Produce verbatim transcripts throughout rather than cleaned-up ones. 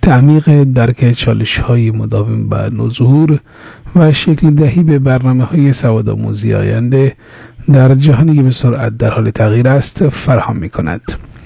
تعمیق درک چالش‌های مداوم و نوظهور و شکل دهی به برنامه‌های سوادآموزی آینده در جهانی که به سرعت در حال تغییر است فراهم می‌کند.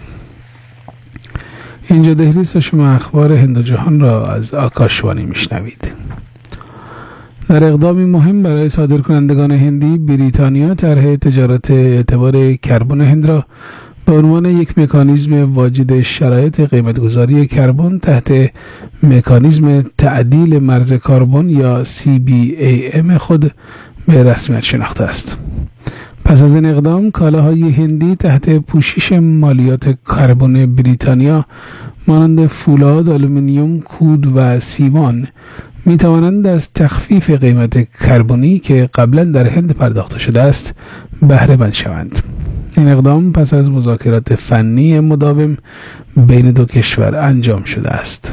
اینجا دهلیز شما اخبار هند و جهان را از آکاشوانی میشنوید. در اقدامی مهم برای صادرکنندگان هندی، بریتانیا طرح تجارت اعتبار کربن هند را به عنوان یک مکانیزم واجد شرایط قیمتگذاری کربن تحت مکانیزم تعدیل مرز کربن یا سی بی ای ام خود به رسمیت شناخته است. پس از این اقدام، کالاهای هندی تحت پوشش مالیات کربن بریتانیا مانند فولاد، آلومینیوم، کود و سیمان می توانند از تخفیف قیمت کربنی که قبلا در هند پرداخته شده است بهره مند شوند. این اقدام پس از مذاکرات فنی مداوم بین دو کشور انجام شده است.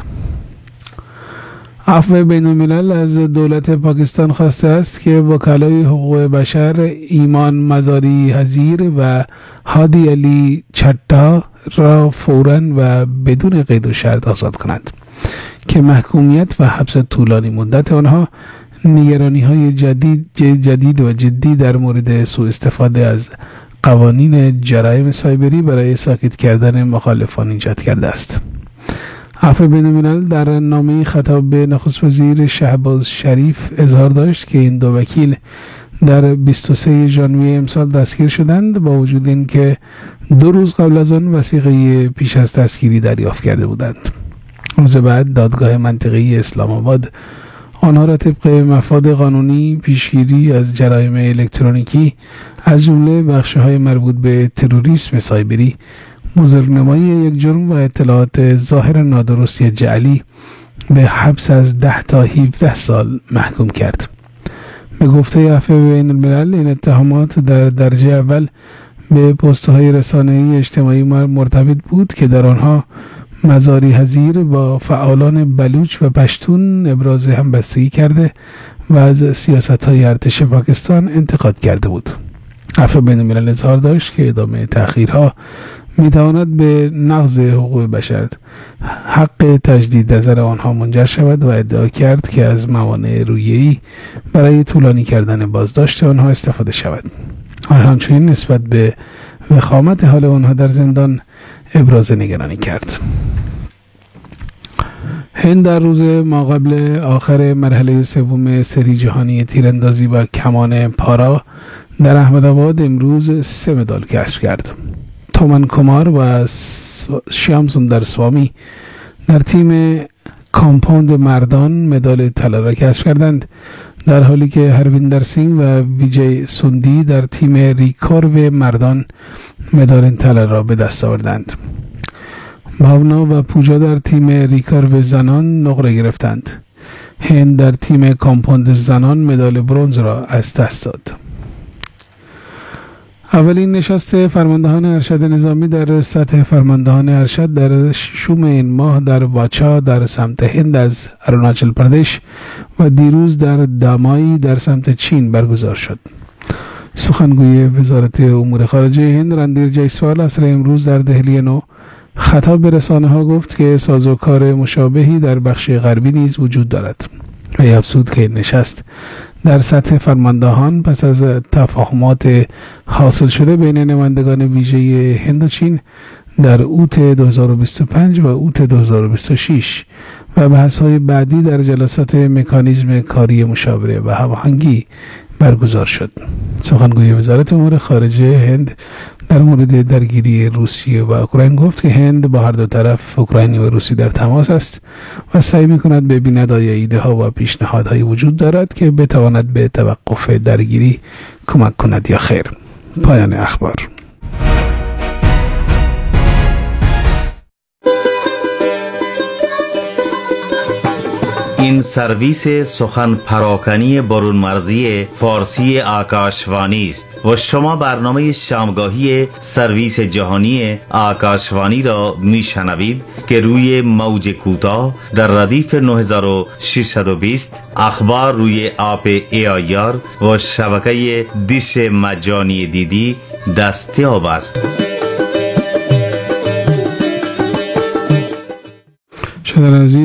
عفو بین الملل از دولت پاکستان خواسته است که وکلای حقوق بشر ایمان مزاری حزیر و هادی علی چٹا را فوراً و بدون قید و شرط آزاد کند که محکومیت و حبس طولانی مدت آنها نگرانی های جدید جدید و جدی در مورد سوء استفاده از قوانین جرایم سایبری برای ساکت کردن مخالفان ایجاد کرده است. عفو بین الملل در نامه خطاب به نخست وزیر شهباز شریف اظهار داشت که این دو وکیل در بیست و سوم ژانویه امسال دستگیر شدند، با وجود اینکه دو روز قبل از آن وثیقه پیش از دستگیری دریافت کرده بودند. روز بعد دادگاه منطقه‌ای اسلام آباد آنها را طبق مفاد قانونی پیشگیری از جرایم الکترونیکی از جمله بخش‌های مربوط به تروریسم سایبری، بزرگنمایی یک جرم و اطلاعات ظاهر نادرستی جعلی به حبس از ده تا هفده سال محکوم کرد. به گفته عفو بین الملل، این اتهامات در درجه اول به پست‌های رسانه‌ای اجتماعی مرتبط بود که در آنها مزاری حزیر با فعالان بلوچ و پشتون ابراز همبستگی کرده و از سیاست‌های ارتش پاکستان انتقاد کرده بود. عفو بین الملل اظهار داشت که ادامه تأخیرها میتواند به نقض حقوق بشر، حق تجدید نظر آنها منجر شود و ادعا کرد که از موانع رویه‌ای برای طولانی کردن بازداشت آنها استفاده شود. همچنین نسبت به وخامت حال آنها در زندان ابراز نگرانی کرد. هند در روز ماقبل آخر مرحله سوم سری جهانی تیراندازی با کمان پارا در احمدآباد امروز سه مدال کسب کرد. تومن کمار و شیام سوندر سوامی در تیم کامپوند مردان مدال طلا را کسب کردند، در حالی که هرویندر سینگ و ویجی سوندی در تیم ریکارو مردان مدال طلا را به دست آوردند. بھاونا و پوجا در تیم ریکارو زنان نقره گرفتند. هند در تیم کامپوند زنان مدال برنز را از دست داد. اولین نشست فرماندهان ارشد نظامی در سطح فرماندهان ارشد در ششم این ماه در واچا در سمت هند از اروناچل پردیش و دیروز در دامایی در سمت چین برگزار شد. سخنگوی وزارت امور خارجه هند رندیر جیسوال عصر امروز در دهلی نو خطاب به رسانه ها گفت که سازوکار مشابهی در بخش غربی نیز وجود دارد و افزود که نشست در سطح فرماندهان پس از تفاهمات حاصل شده بین نمایندگان ویژه هند و چین در اوت دو هزار و بیست و پنج و اوت دو هزار و بیست و شش و بحث‌های بعدی در جلسات مکانیزم کاری مشاوره و هماهنگی برگزار شد. سخنگوی وزارت امور خارجه هند در مورد درگیری روسیه و اوکراین گفت که هند با هر دو طرف اوکراینی و روسی در تماس است و سعی می‌کند ببیند آیا ایده‌ها و پیشنهادهایی وجود دارد که بتواند به توقف درگیری کمک کند یا خیر. پایان اخبار. این سرویس سخن پراکنی برون مرزی فارسی آکاشوانی است و شما برنامه شامگاهی سرویس جهانی آکاشوانی را میشنوید که روی موج کوتاه در ردیف نه هزار و ششصد و بیست، اخبار روی آپ ای آی آر و شبکه دیش مجانی دیدی دستیاب است. شنوندگان عزیز